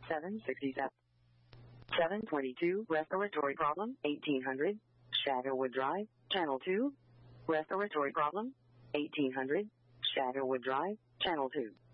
767. 722, respiratory problem, 1800, Shadowwood Drive, Channel 2. Respiratory problem, 1800, Shadowwood Drive, Channel 2.